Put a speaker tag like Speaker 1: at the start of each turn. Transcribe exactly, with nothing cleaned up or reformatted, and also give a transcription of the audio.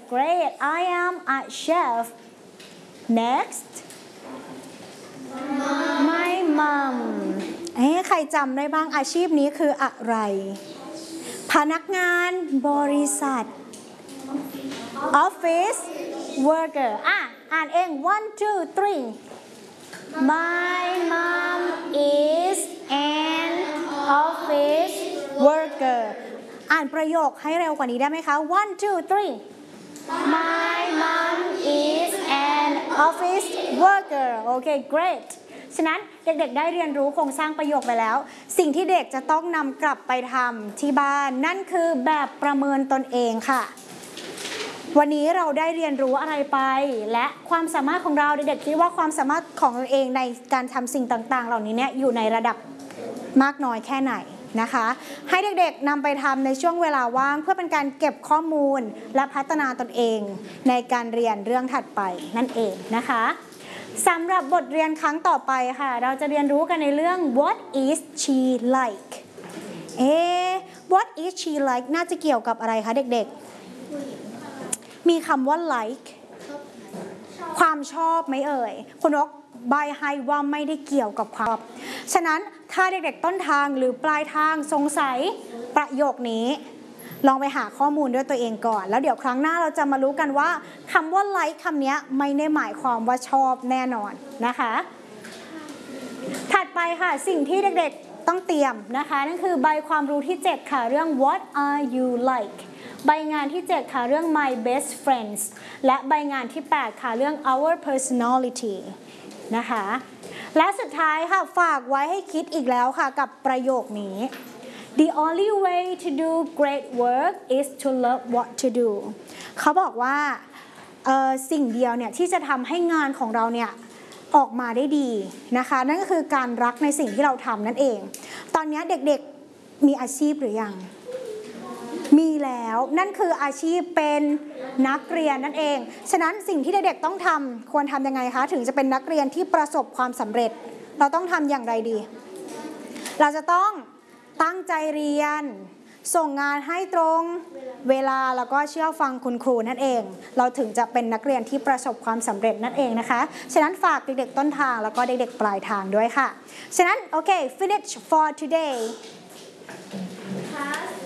Speaker 1: great I am a chef next my mom เอ๊ะใครจำได้บ้างอาชีพนี้คืออะไรพนักงานบริษัท office worker อ่ะอ่านเอง one two three my mom is an office worker อ่านประโยคให้เร็วกว่านี้ได้ไหมคะ one two three my mom is an office worker โอเค great ฉะนั้นเด็กๆได้เรียนรู้โครงสร้างประโยคไปแล้วสิ่งที่เด็กจะต้องนำกลับไปทำที่บ้านนั่นคือแบบประเมินตนเองค่ะวันนี้เราได้เรียนรู้อะไรไปและความสามารถของเราเด็กๆคิดว่าความสามารถของตนเองในการทำสิ่งต่างๆเหล่านี้เนี่ยอยู่ในระดับมากน้อยแค่ไหนนะคะให้เด็กๆนำไปทำในช่วงเวลาว่างเพื่อเป็นการเก็บข้อมูลและพัฒนาตนเองในการเรียนเรื่องถัดไปนั่นเองนะคะสำหรับบทเรียนครั้งต่อไปค่ะเราจะเรียนรู้กันในเรื่อง what is she like เอ๊ะ what is she like น่าจะเกี่ยวกับอะไรคะเด็กๆมีคำว่า like ความชอบไหมเอ่ยคุณนกใบให้ว่าไม่ได้เกี่ยวกับความฉะนั้นถ้าเด็กๆต้นทางหรือปลายทางสงสัยประโยคนี้ลองไปหาข้อมูลด้วยตัวเองก่อนแล้วเดี๋ยวครั้งหน้าเราจะมารู้กันว่าคำว่า like คำนี้ไม่ได้หมายความว่าชอบแน่นอนนะคะถัดไปค่ะสิ่งที่เด็กๆต้องเตรียมนะคะนั่นคือใบความรู้ที่เจ็ดค่ะเรื่อง what are you like ใบงานที่เจ็ดค่ะเรื่อง my best friends และใบงานที่แปดค่ะเรื่อง our personality นะคะและสุดท้ายค่ะฝากไว้ให้คิดอีกแล้วค่ะกับประโยคนี้ The only way to do great work is to love what to do เขาบอกว่าเอ่อสิ่งเดียวเนี่ยที่จะทำให้งานของเราเนี่ยออกมาได้ดีนะคะนั่นก็คือการรักในสิ่งที่เราทำนั่นเองตอนนี้เด็กๆมีอาชีพหรือยังมีแล้วนั่นคืออาชีพเป็นนักเรียนนั่นเองฉะนั้นสิ่งที่เด็กๆต้องทำควรทำยังไงคะถึงจะเป็นนักเรียนที่ประสบความสำเร็จเราต้องทำอย่างไรดีเราจะต้องตั้งใจเรียนส่งงานให้ตรงเวลาแล้วก็เชื่อฟังคุณครูนั่นเองเราถึงจะเป็นนักเรียนที่ประสบความสำเร็จนั่นเองนะคะฉะนั้นฝากเด็กๆต้นทางแล้วก็เด็กๆปลายทางด้วยค่ะฉะนั้นโอเค finish for today